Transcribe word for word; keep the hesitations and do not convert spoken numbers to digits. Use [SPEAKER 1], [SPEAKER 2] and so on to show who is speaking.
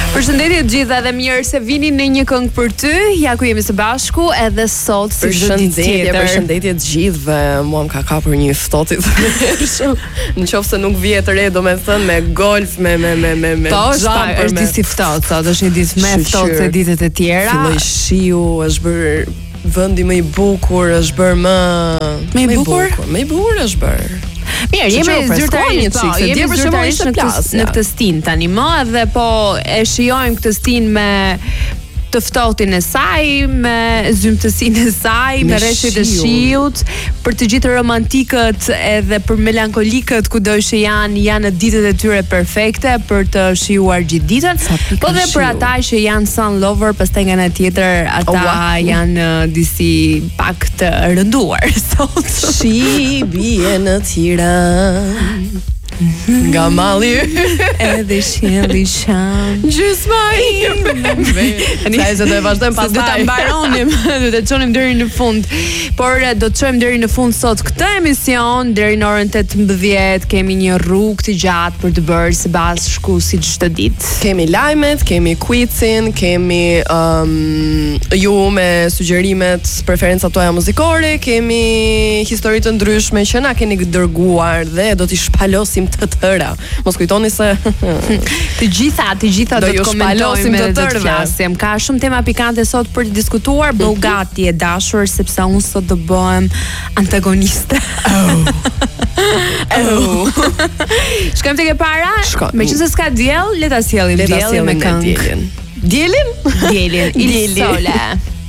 [SPEAKER 1] Përshëndetje të gjitha dhe mirë se vini në një këngë për ty. Ja ku jemi së bashku edhe sot si çdo ditë tjetër.
[SPEAKER 2] Përshëndetje të gjithëve. Mua më ka kapur një ftohtë të mërshëm. Nëse nuk vije të re, domethënë me golf, me me me me me.
[SPEAKER 1] Po, është ditë si ftohtë, sot është një ditë më ftohtë se ditët e tjera.
[SPEAKER 2] Filloi shiu, është bërë vendi më i bukur, është bërë më
[SPEAKER 1] më i bukur,
[SPEAKER 2] më i bukur është bërë.
[SPEAKER 1] Mirë, jemi zyrtarisht, po, jemi zyrtarisht në këtë, në këtë stin tani më dhe po e shijojmë këtë stin me të ftohtin e saj, me zymtësinë e saj, me, me rreshtet e shiut, për të gjithë romantikët edhe për melankolikët kudo që janë, janë në ditët e tyre perfekte për të shijuar gjithë ditën. Po dhe për ata që janë sun lover, pastaj nga ana tjetër ata oh, wow. janë disi pak të rënduar sot.
[SPEAKER 2] Shi bie në Tiranë. Nga malli
[SPEAKER 1] edhe qielli shan
[SPEAKER 2] gjysma ime. Sa e se do e vazhdojmë pastaj.
[SPEAKER 1] Do ta mbaronim, do të çonim deri në fund. Por do të çojmë deri në fund sot këtë emision, deri në orën tetëmbëdhjetë kemi një rrugë të gjatë për të bërë së bashku si çdo ditë.
[SPEAKER 2] Kemi lajmet, kemi quizin, kemi um, ju me sugjerimet, preferencat tuaja muzikore, kemi histori të ndryshme që na keni dërguar dhe do t'i shpalosim të tëra. Mos kujtoni se
[SPEAKER 1] të gjitha, të gjitha do, do të komentojmë dhe do të flasim. Ka shumë tema pikante sot për të diskutuar. Bëu gati e dashur sepse unë sot do bëhem antagoniste.
[SPEAKER 2] Oh. Oh.
[SPEAKER 1] Shkojmë tek e para. Meqense s'ka diell, le ta sjellim diellin me këngë.
[SPEAKER 2] Dielin?
[SPEAKER 1] Dielin? Il Sole.